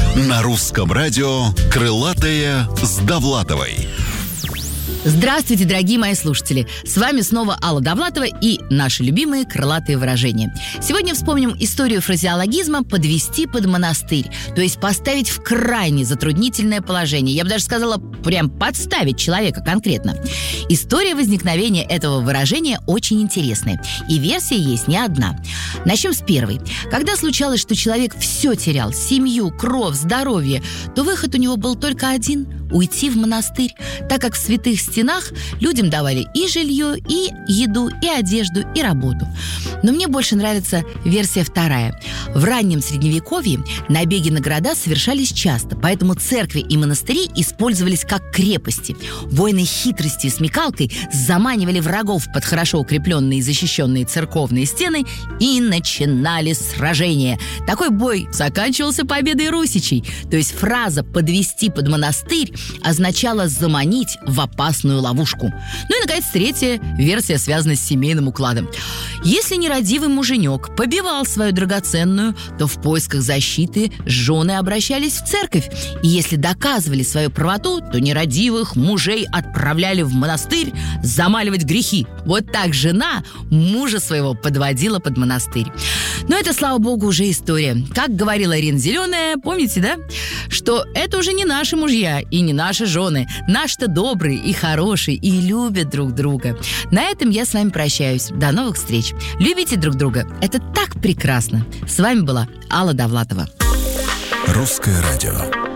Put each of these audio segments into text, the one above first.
На русском радио «Крылатые с Довлатовой». Здравствуйте, дорогие мои слушатели! С вами снова Алла Довлатова и наши любимые крылатые выражения. Сегодня вспомним историю фразеологизма «подвести под монастырь», то есть поставить в крайне затруднительное положение. Я бы даже сказала, прям подставить человека конкретно. История возникновения этого выражения очень интересная, и версия есть не одна. Начнем с первой. Когда случалось, что человек все терял – семью, кровь, здоровье, то выход у него был только один – уйти в монастырь, так как в святых стенах людям давали и жилье, и еду, и одежду, и работу. Но мне больше нравится версия вторая. В раннем Средневековье набеги на города совершались часто, поэтому церкви и монастыри использовались как крепости. Воины хитростью и смекалкой заманивали врагов под хорошо укрепленные и защищенные церковные стены и начинали сражение. Такой бой заканчивался победой русичей, то есть фраза «подвести под монастырь» означало заманить в опасную ловушку. Ну и, наконец, третья версия связана с семейным укладом. Если нерадивый муженек побивал свою драгоценную, то в поисках защиты жены обращались в церковь. И если доказывали свою правоту, то нерадивых мужей отправляли в монастырь замаливать грехи. Вот так жена мужа своего подводила под монастырь. Но это, слава богу, уже история. Как говорила Ирина Зеленая, помните, да? Что это уже не наши мужья и не наши жены. Наши-то добрые и хорошие, и любят друг друга. На этом я с вами прощаюсь. До новых встреч. Любите друг друга. Это так прекрасно. С вами была Алла Довлатова. Русское радио.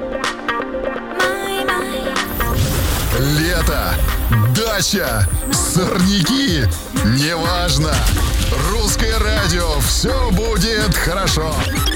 Лето, дача, сорняки, неважно. Русское радио, все будет хорошо.